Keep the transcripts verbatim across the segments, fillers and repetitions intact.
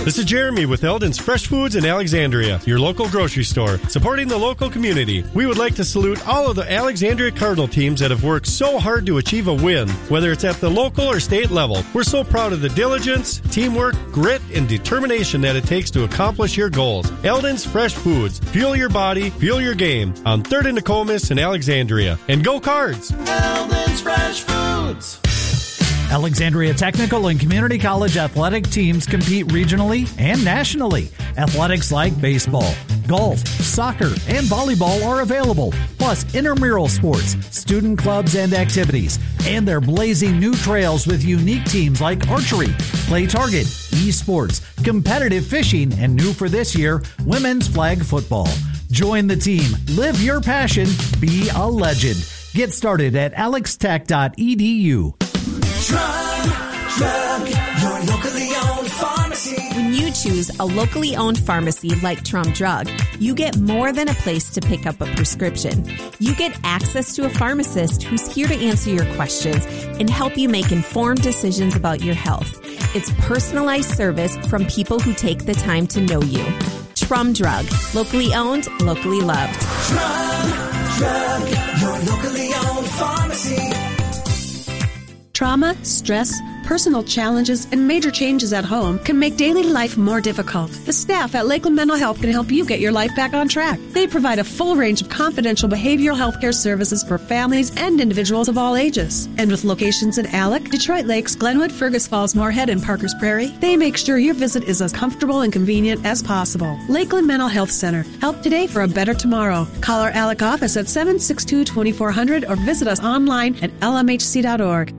This is Jeremy with Eldon's Fresh Foods in Alexandria, your local grocery store, supporting the local community. We would like to salute all of the Alexandria Cardinal teams that have worked so hard to achieve a win, whether it's at the local or state level. We're so proud of the diligence, teamwork, grit, and determination that it takes to accomplish your goals. Eldon's Fresh Foods. Fuel your body, fuel your game. On third and Nokomis in Alexandria. And go Cards! Eldon's Fresh Foods. Alexandria Technical and Community College athletic teams compete regionally and nationally. Athletics like baseball, golf, soccer, and volleyball are available, plus intramural sports, student clubs, and activities. And they're blazing new trails with unique teams like archery, play target, esports, competitive fishing, and new for this year, women's flag football. Join the team, live your passion, be a legend. Get started at alex tech dot e d u. Trump Drug, your locally owned pharmacy. When you choose a locally owned pharmacy like Trump Drug, you get more than a place to pick up a prescription. You get access to a pharmacist who's here to answer your questions and help you make informed decisions about your health. It's personalized service from people who take the time to know you. Trump Drug, locally owned, locally loved. Trump Drug, your locally owned pharmacy. Trauma, stress, personal challenges, and major changes at home can make daily life more difficult. The staff at Lakeland Mental Health can help you get your life back on track. They provide a full range of confidential behavioral health care services for families and individuals of all ages. And with locations in Alec, Detroit Lakes, Glenwood, Fergus Falls, Moorhead, and Parkers Prairie, they make sure your visit is as comfortable and convenient as possible. Lakeland Mental Health Center. Help today for a better tomorrow. Call our Alec office at seven six two, two four zero zero or visit us online at l m h c dot org.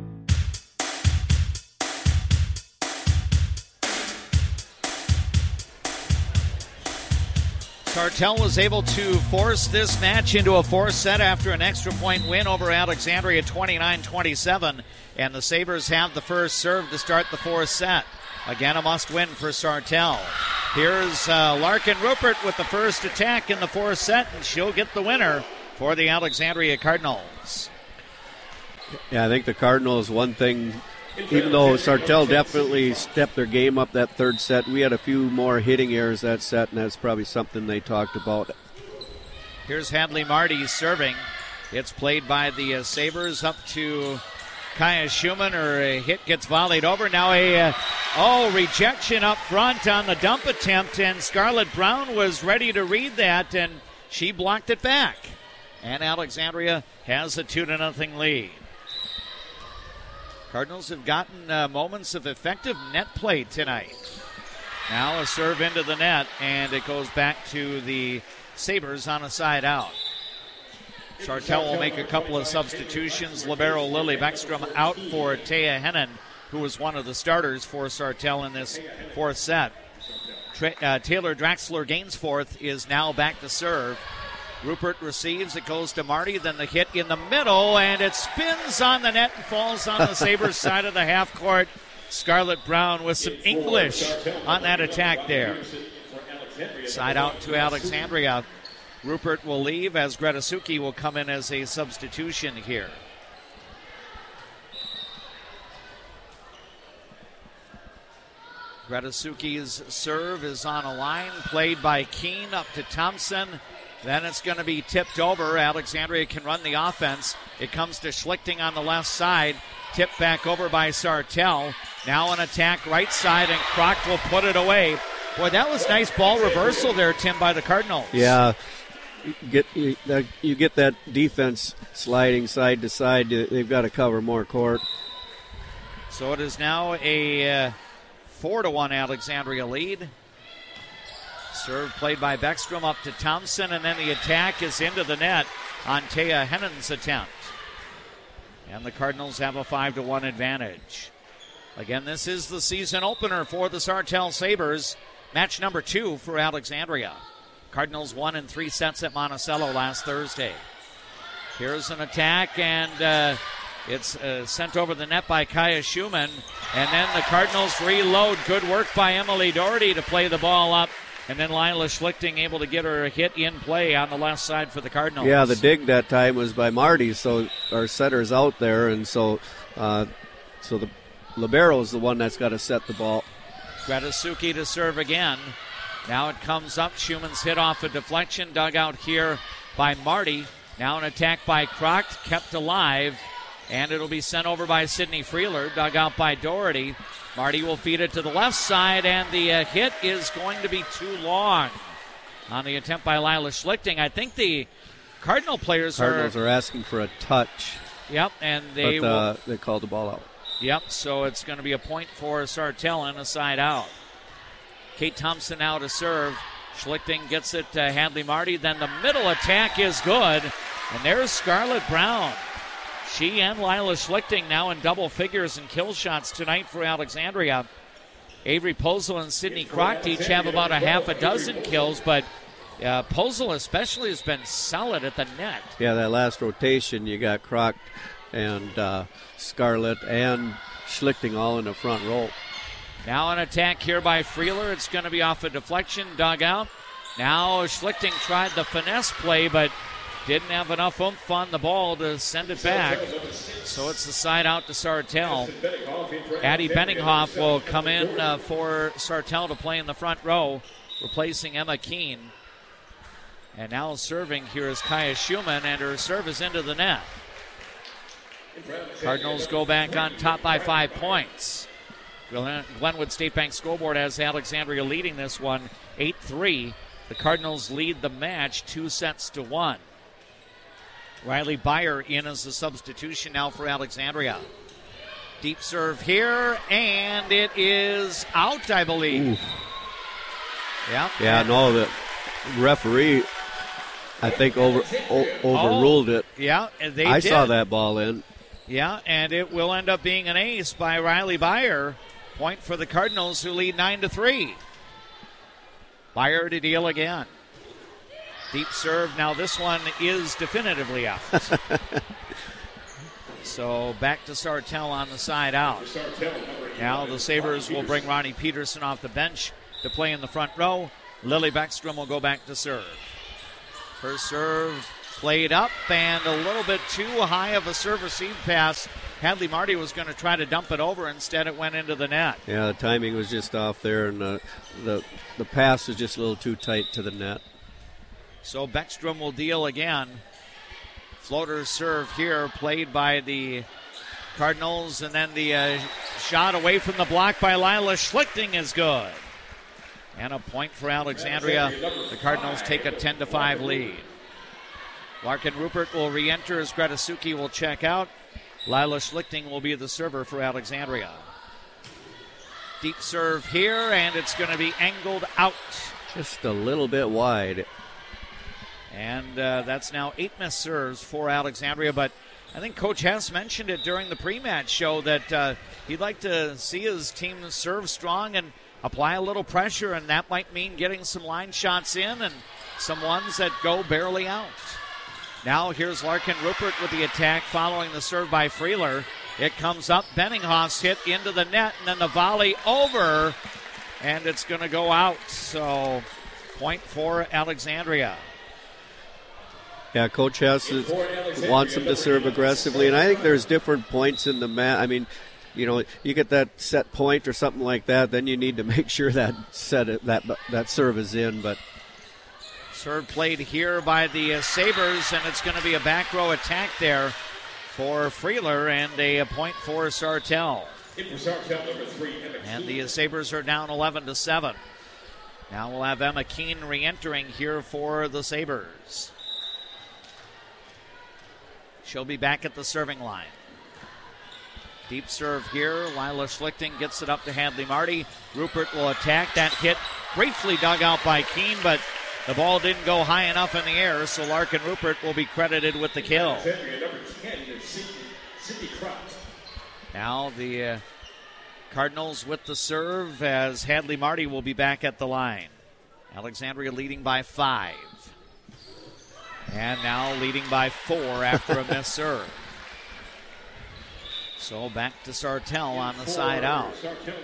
Sartell was able to force this match into a fourth set after an extra point win over Alexandria twenty-nine twenty-seven, and the Sabres have the first serve to start the fourth set. Again, a must-win for Sartell. Here's uh, Larkin Rupert with the first attack in the fourth set, and she'll get the winner for the Alexandria Cardinals. Yeah, I think the Cardinals, one thing, even though Sartell definitely stepped their game up that third set, we had a few more hitting errors that set, and that's probably something they talked about. Here's Hadley Marty serving. It's played by the uh, Sabres up to Kaya Schumann. Her uh, hit gets volleyed over. Now a, uh, oh, rejection up front on the dump attempt, and Scarlett Brown was ready to read that, and she blocked it back. And Alexandria has a two to nothing lead. Cardinals have gotten uh, moments of effective net play tonight. Now a serve into the net, and it goes back to the Sabres on a side out. Sartell will make a couple of substitutions. Libero Lily Beckstrom out for Taya Hennon, who was one of the starters for Sartell in this fourth set. Tra- uh, Taylor Draxler Gainsforth is now back to serve. Rupert receives, it goes to Marty, then the hit in the middle, and it spins on the net and falls on the Sabres side of the half court. Scarlett Brown with some English on that attack there. Side out to Alexandria. Rupert will leave as Gretasuki will come in as a substitution here. Gretasuki's serve is on a line, played by Keene up to Thompson. Then it's going to be tipped over. Alexandria can run the offense. It comes to Schlichting on the left side. Tipped back over by Sartell. Now an attack right side, and Kroc will put it away. Boy, that was nice ball reversal there, Tim, by the Cardinals. Yeah, you get you, you get that defense sliding side to side. They've got to cover more court. So it is now a uh, four to one Alexandria lead. Serve played by Beckstrom up to Thompson, and then the attack is into the net on Taya Hennon's attempt. And the Cardinals have a five to one advantage. Again, this is the season opener for the Sartell Sabres. Match number two for Alexandria. Cardinals won in three sets at Monticello last Thursday. Here's an attack, and uh, it's uh, sent over the net by Kaya Schumann. And then the Cardinals reload. Good work by Emily Doherty to play the ball up. And then Lila Schlichting able to get her a hit in play on the left side for the Cardinals. Yeah, the dig that time was by Marty, so our setter's out there, and so uh, so the libero is the one that's got to set the ball. Gradasuki to serve again. Now it comes up. Schumann's hit off a deflection. Dug out here by Marty. Now an attack by Crocht, kept alive. And it'll be sent over by Sidney Freeler. Dug out by Doherty. Marty will feed it to the left side, and the uh, hit is going to be too long on the attempt by Lila Schlichting. I think the Cardinal players Cardinals are... are asking for a touch. Yep, and they but, uh, will... they called the ball out. Yep, so it's going to be a point for Sartell and a side out. Kate Thompson now to serve. Schlichting gets it to Hadley Marty. Then the middle attack is good. And there's Scarlett Brown. She and Lila Schlichting now in double figures in kill shots tonight for Alexandria. Avery Posel and Sidney Crocht each have about a half a dozen kills, but uh, Posel especially has been solid at the net. Yeah, that last rotation, you got Crocht and uh, Scarlett and Schlichting all in the front row. Now an attack here by Freeler. It's going to be off a deflection, dug out. Now Schlichting tried the finesse play, but didn't have enough oomph on the ball to send it back. So it's the side out to Sartell. Addie Benninghoff will come in uh, for Sartell to play in the front row, replacing Emma Keene. And now serving here is Kaya Schumann, and her serve is into the net. Cardinals go back on top by five points. Glenwood State Bank scoreboard has Alexandria leading this one eight three. The Cardinals lead the match two sets to one. Riley Byer in as the substitution now for Alexandria. Deep serve here, and it is out, I believe. Oof. Yeah. Yeah, no, the referee, I think, over o- overruled oh, it. Yeah, they I did. saw that ball in. Yeah, and it will end up being an ace by Riley Byer. Point for the Cardinals, who lead nine to three. Byer to deal again. Deep serve. Now this one is definitively out. So back to Sartell on the side out. Now the Sabres will bring Ronnie Peterson off the bench to play in the front row. Lily Beckstrom will go back to serve. Her serve played up and a little bit too high of a serve receive pass. Hadley Marty was going to try to dump it over. Instead, it went into the net. Yeah, the timing was just off there, and the the, the pass was just a little too tight to the net. So Beckstrom will deal again. Floater serve here, played by the Cardinals, and then the uh, shot away from the block by Lila Schlichting is good. And a point for Alexandria. The Cardinals take a ten to five lead. Larkin Rupert will re-enter as Gradasuki will check out. Lila Schlichting will be the server for Alexandria. Deep serve here, and it's going to be angled out. Just a little bit wide. And uh, that's now eight missed serves for Alexandria. But I think Coach Hess mentioned it during the pre-match show that uh, he'd like to see his team serve strong and apply a little pressure, and that might mean getting some line shots in and some ones that go barely out. Now here's Larkin Rupert with the attack following the serve by Freeler. It comes up. Benninghoff's hit into the net, and then the volley over, and it's going to go out. So point for Alexandria. Yeah, Coach Hess is, wants them to serve aggressively, and I think there's different points in the match. I mean, you know, you get that set point or something like that, then you need to make sure that set it, that that serve is in. But serve played here by the uh, Sabres, and it's going to be a back row attack there for Freeler, and a, a point for Sartell. And the uh, Sabres are down eleven to seven. Now we'll have Emma Keene re-entering here for the Sabres. She'll be back at the serving line. Deep serve here. Lila Schlichting gets it up to Hadley Marty. Rupert will attack. That hit briefly dug out by Keene, but the ball didn't go high enough in the air, so Larkin Rupert will be credited with the kill. Now the uh, Cardinals with the serve as Hadley Marty will be back at the line. Alexandria leading by five. And now leading by four after a missed serve. So back to Sartell on the side out.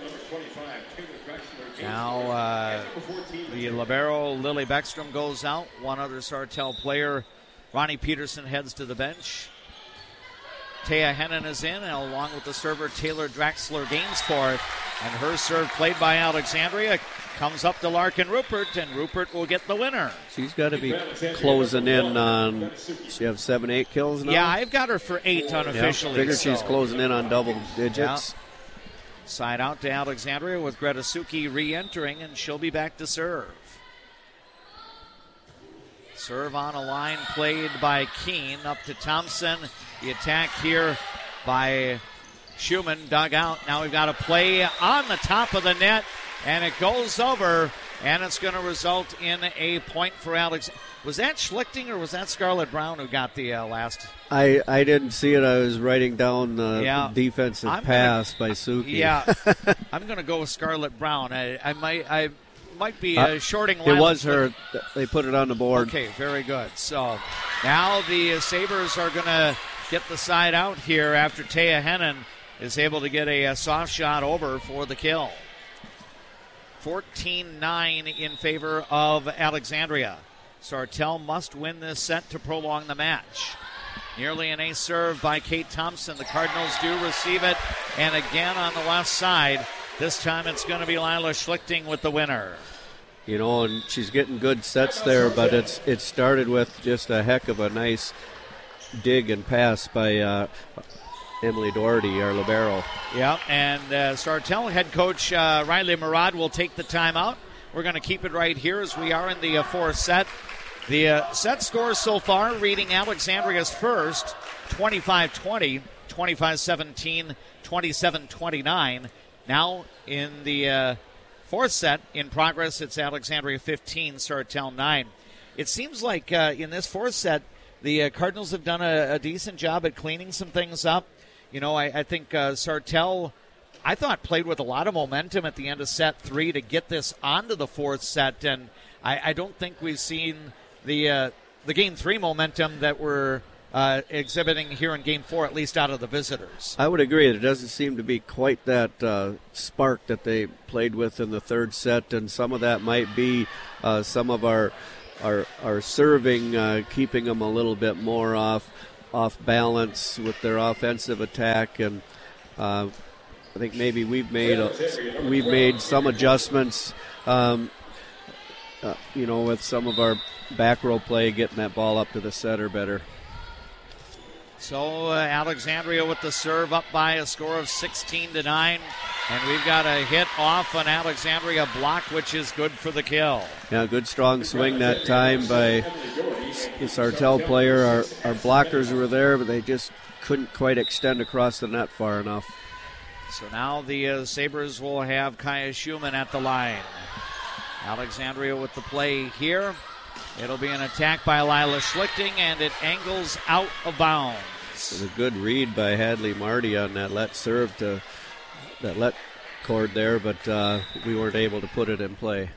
Now uh, the libero Lily Beckstrom goes out. One other Sartell player, Ronnie Peterson, heads to the bench. Taya Hennon is in, and along with the server Taylor Draxler Gainsforth. And her serve played by Alexandria comes up to Larkin Rupert, and Rupert will get the winner. She's got to be closing in on, she have seven, eight kills now? Yeah, I've got her for eight unofficially. Yeah, figure so. she's closing in on double digits. Yeah. Side out to Alexandria with Greta Suki re-entering, and she'll be back to serve. Serve on a line played by Keene up to Thompson. The attack here by Schumann, dug out. Now we've got a play on the top of the net, and it goes over, and it's going to result in a point for Alex. Was that Schlichting or was that Scarlett Brown who got the uh, last? I, I didn't see it. I was writing down the yeah. defensive I'm pass gonna, by Suki. Yeah, I'm going to go with Scarlett Brown. I, I might I might be uh, uh, shorting. It was her. They put it on the board. Okay, very good. So now the uh, Sabres are going to get the side out here after Taya Hennon is able to get a, a soft shot over for the kill. fourteen nine in favor of Alexandria. Sartell must win this set to prolong the match. Nearly an ace serve by Kate Thompson. The Cardinals do receive it. And again on the left side, this time it's going to be Lila Schlichting with the winner. You know, and she's getting good sets there, but it's it started with just a heck of a nice dig and pass by uh, Emily Doherty, our libero. Yeah, and uh, Sartell head coach uh, Riley Murad will take the timeout. We're going to keep it right here as we are in the uh, fourth set. The uh, set score so far reading Alexandria's first, twenty-five twenty, twenty-five seventeen, twenty-seven twenty-nine. Now in the uh, fourth set in progress, it's Alexandria fifteen, Sartell nine. It seems like uh, in this fourth set, the uh, Cardinals have done a, a decent job at cleaning some things up. You know, I, I think uh, Sartell, I thought, played with a lot of momentum at the end of set three to get this onto the fourth set, and I, I don't think we've seen the uh, the game three momentum that we're uh, exhibiting here in game four, at least out of the visitors. I would agree. There doesn't seem to be quite that uh, spark that they played with in the third set, and some of that might be uh, some of our our, our serving, uh, keeping them a little bit more off off balance with their offensive attack, and uh, I think maybe we've made a, we've made some adjustments, um, uh, you know, with some of our back row play, getting that ball up to the setter better. So uh, Alexandria with the serve up by a score of sixteen to nine, and we've got a hit off an Alexandria block, which is good for the kill. Yeah, good strong swing that time by the Sartell player. Our, our blockers were there, but they just couldn't quite extend across the net far enough. So now the uh, Sabres will have Kaya Schumann at the line. Alexandria with the play here. It'll be an attack by Lila Schlichting, and it angles out of bounds. It was a good read by Hadley Marty on that let serve to that let cord there, but uh, we weren't able to put it in play.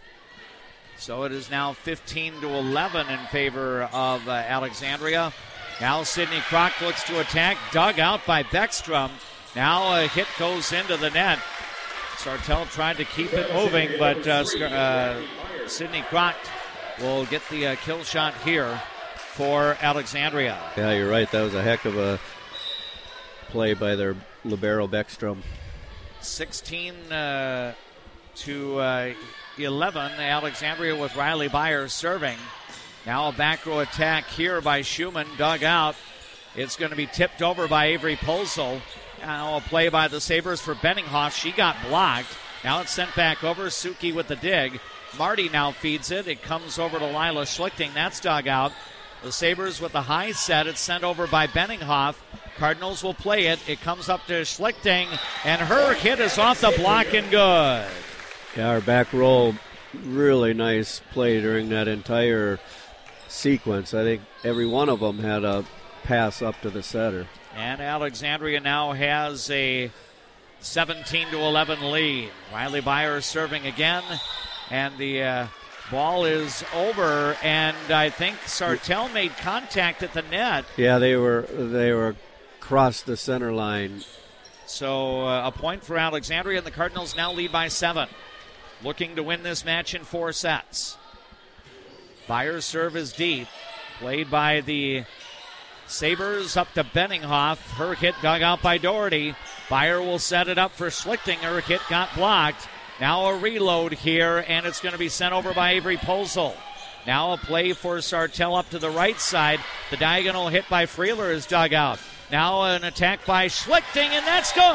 So it is now fifteen to eleven in favor of uh, Alexandria. Now Sydney Kroc looks to attack, dug out by Beckstrom. Now a hit goes into the net. Sartell tried to keep it moving, but uh, uh, Sydney Kroc will get the uh, kill shot here for Alexandria. Yeah, you're right. That was a heck of a play by their libero Beckstrom. sixteen uh, to uh, eleven. Alexandria with Riley Byers serving. Now a back row attack here by Schumann, dug out. It's going to be tipped over by Avery Polzel. Now a play by the Sabres for Benninghoff. She got blocked. Now it's sent back over. Suki with the dig. Marty now feeds it. It comes over to Lila Schlichting. That's dug out. The Sabres with the high set. It's sent over by Benninghoff. Cardinals will play it. It comes up to Schlichting, and her hit is off the block and good. Yeah, our back row, really nice play during that entire sequence. I think every one of them had a pass up to the setter. And Alexandria now has a seventeen to eleven lead. Riley Byers serving again. And the uh, ball is over, and I think Sartell made contact at the net. Yeah, they were they were across the center line. So uh, a point for Alexandria, and the Cardinals now lead by seven. Looking to win this match in four sets. Byers' serve is deep, played by the Sabres up to Benninghoff. Her hit dug out by Doherty. Byer will set it up for Schlichting. Her hit got blocked. Now a reload here, and it's going to be sent over by Avery Posel. Now a play for Sartell up to the right side. The diagonal hit by Freeler is dug out. Now an attack by Schlichting, and that's good.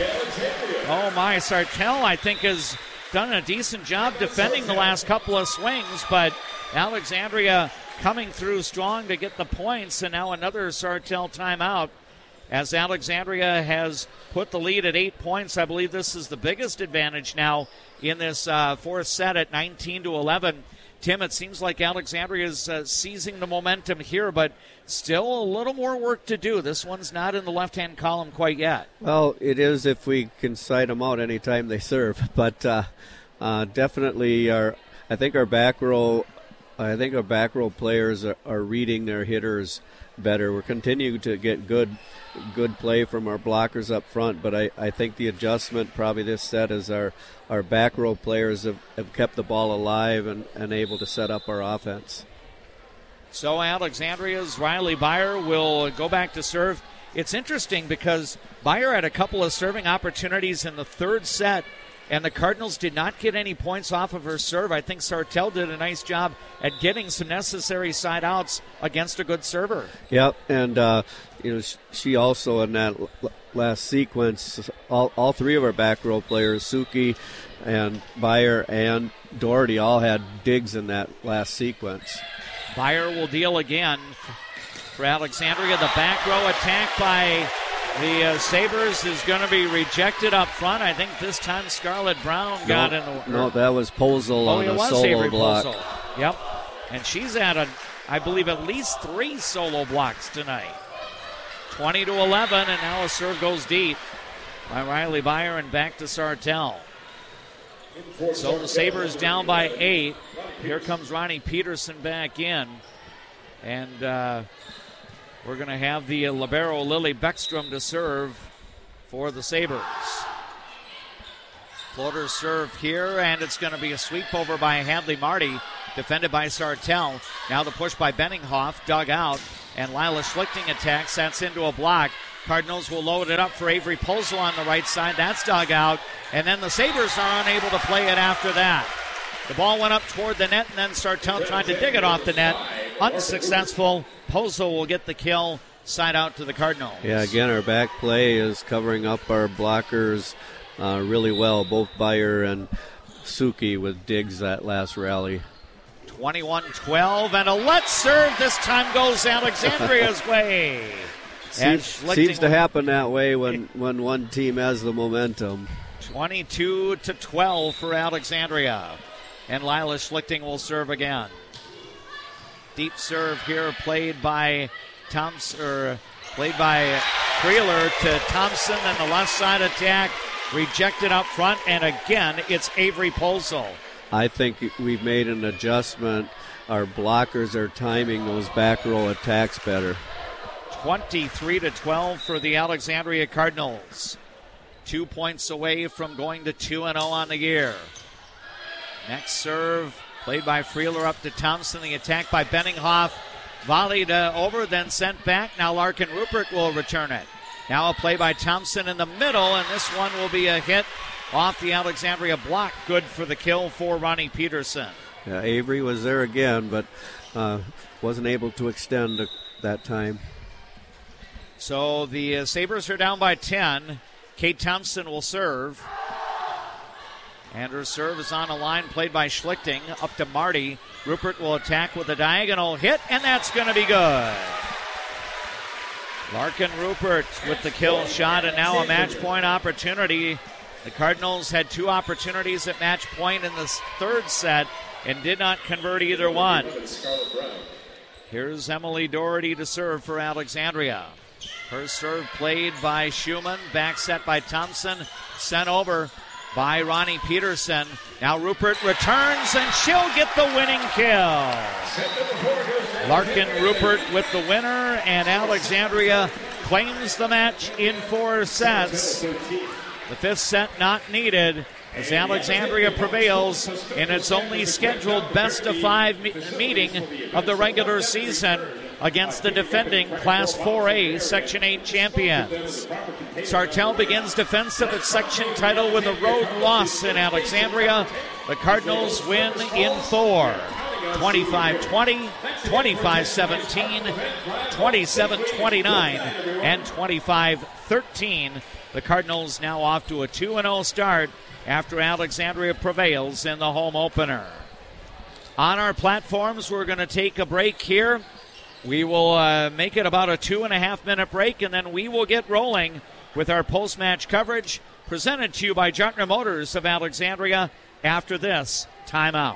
Oh, my. Sartell, I think, has done a decent job defending the last couple of swings, but Alexandria coming through strong to get the points, and now another Sartell timeout as Alexandria has put the lead at eight points. I believe this is the biggest advantage now in this uh, fourth set at nineteen to eleven. Tim, it seems like Alexandria is uh, seizing the momentum here, but still a little more work to do. This one's not in the left-hand column quite yet. Well, it is if we can side them out anytime they serve, but uh, uh, definitely our. I think our back row. I think our back row players are, are reading their hitters better. We're continuing to get good good play from our blockers up front, but I, I think the adjustment probably this set is our, our back row players have, have kept the ball alive and, and able to set up our offense. So Alexandria's Riley Byer will go back to serve. It's interesting because Byer had a couple of serving opportunities in the third set, and the Cardinals did not get any points off of her serve. I think Sartell did a nice job at getting some necessary side outs against a good server. Yep, and uh, you know she also in that last sequence, all, all three of our back row players, Suki and Byer and Doherty, all had digs in that last sequence. Byer will deal again for Alexandria. The back row attack by the uh, Sabres is going to be rejected up front. I think this time Scarlett Brown got no, in the... No, that was Posel oh, on it a was solo Avery block. Posel. Yep. And she's had, a, I believe, at least three solo blocks tonight. twenty to eleven, and now a serve goes deep by Riley Byer and back to Sartell. So the Sabres down by eight. Here comes Ronnie Peterson back in. And uh, we're going to have the uh, libero Lily Beckstrom to serve for the Sabres. Floater serve here, and it's going to be a sweep over by Hadley Marty, defended by Sartell. Now the push by Benninghoff, dug out, and Lila Schlichting attacks. That's into a block. Cardinals will load it up for Avery Posel on the right side. That's dug out, and then the Sabres are unable to play it after that. The ball went up toward the net, and then Sartell tried to dig it off the net. Unsuccessful. Posel will get the kill. Side out to the Cardinals. Yeah, again, our back play is covering up our blockers uh, really well. Both Byer and Suki with digs that last rally. twenty-one twelve, and a let's serve. This time goes Alexandria's way. Seems, seems to happen that way when, when one team has the momentum. twenty-two to twelve for Alexandria. And Lila Schlichting will serve again. Deep serve here played by Thompson, or played by Freeler to Thompson, and the left side attack rejected up front, and again it's Avery Posel. I think we've made an adjustment. Our blockers are timing those back row attacks better. twenty-three to twelve for the Alexandria Cardinals. Two points away from going to two and oh on the year. Next serve played by Freeler up to Thompson. The attack by Benninghoff. Volleyed uh, over, then sent back. Now Larkin Rupert will return it. Now a play by Thompson in the middle, and this one will be a hit off the Alexandria block. Good for the kill for Ronnie Peterson. Yeah, Avery was there again, but uh, wasn't able to extend that time. So the uh, Sabres are down by ten. Kate Thompson will serve. And her serve is on a line played by Schlichting up to Marty. Rupert will attack with a diagonal hit, and that's going to be good. Larkin Rupert with the kill shot, and now a match point opportunity. The Cardinals had two opportunities at match point in the third set and did not convert either one. Here's Emily Doherty to serve for Alexandria. Her serve played by Schumann, back set by Thompson, sent over by Ronnie Peterson. Now Rupert returns, and she'll get the winning kill. Larkin Rupert with the winner, and Alexandria claims the match in four sets. The fifth set not needed as Alexandria prevails in its only scheduled best of five me- meeting of the regular season. against the defending Class four A Section eight champions. Sartell begins defense of its section title with a road loss in Alexandria. The Cardinals win in Thor. twenty-five twenty, twenty-five seventeen, twenty-seven twenty-nine, and twenty-five thirteen. The Cardinals now off to a two and oh start after Alexandria prevails in the home opener. On our platforms, we're going to take a break here. We will uh, make it about a two and a half minute break, and then we will get rolling with our post-match coverage presented to you by Jartner Motors of Alexandria after this timeout.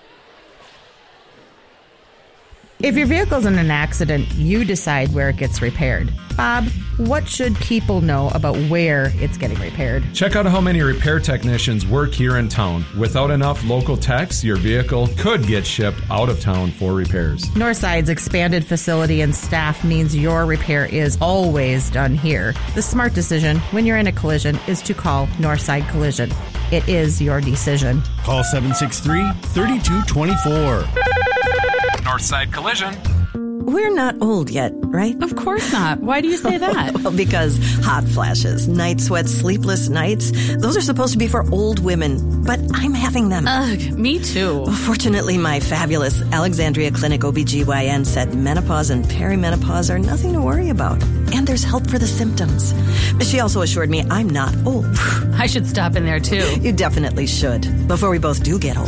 If your vehicle's in an accident, you decide where it gets repaired. Bob, what should people know about where it's getting repaired? Check out how many repair technicians work here in town. Without enough local techs, your vehicle could get shipped out of town for repairs. Northside's expanded facility and staff means your repair is always done here. The smart decision when you're in a collision is to call Northside Collision. It is your decision. Call seven six three, three two two four. Northside Collision. We're not old yet, right? Of course not. Why do you say that? Well, because hot flashes, night sweats, sleepless nights, those are supposed to be for old women, but I'm having them. Ugh, me too. Fortunately, my fabulous Alexandria Clinic O B G Y N said menopause and perimenopause are nothing to worry about, and there's help for the symptoms. She also assured me I'm not old. I should stop in there too. You definitely should, before we both do get old.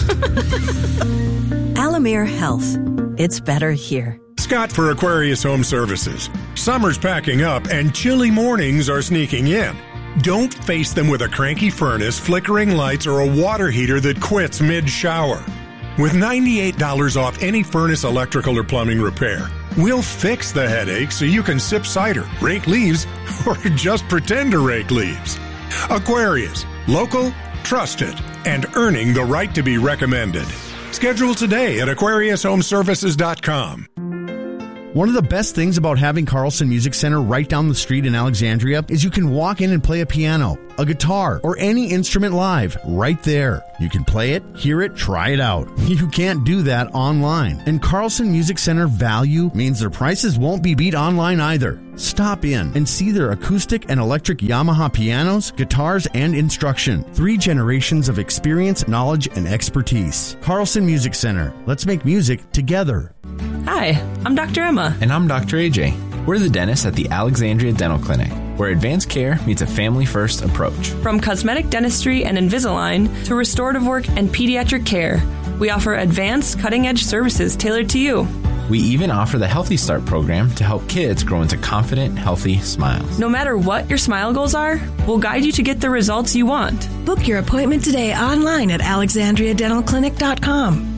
Alamere Health. It's better here. Scott for Aquarius Home Services. Summer's packing up and chilly mornings are sneaking in. Don't face them with a cranky furnace, flickering lights, or a water heater that quits mid-shower. With ninety-eight dollars off any furnace, electrical, or plumbing repair, we'll fix the headache so you can sip cider, rake leaves, or just pretend to rake leaves. Aquarius. Local, trusted, and earning the right to be recommended. Schedule today at aquarius home services dot com. One of the best things about having Carlson Music Center right down the street in Alexandria is you can walk in and play a piano, a guitar, or any instrument live right there. You can play it, hear it, try it out. You can't do that online. And Carlson Music Center value means their prices won't be beat online either. Stop in and see their acoustic and electric Yamaha pianos, guitars, and instruction. Three generations of experience, knowledge, and expertise. Carlson Music Center. Let's make music together. Hi, I'm Doctor Emma. And I'm Doctor A J. We're the dentists at the Alexandria Dental Clinic, where advanced care meets a family-first approach. From cosmetic dentistry and Invisalign to restorative work and pediatric care, we offer advanced, cutting-edge services tailored to you. We even offer the Healthy Start program to help kids grow into confident, healthy smiles. No matter what your smile goals are, we'll guide you to get the results you want. Book your appointment today online at alexandria dental clinic dot com.